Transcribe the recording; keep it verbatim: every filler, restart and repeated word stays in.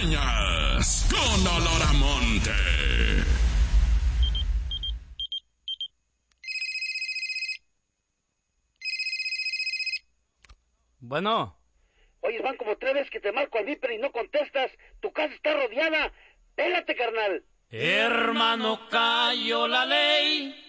Norteñas con olor a monte. Bueno. Oye, van como tres veces que te marco al Viper y no contestas. Tu casa está rodeada. Pélate, carnal. Hermano, cayó la ley.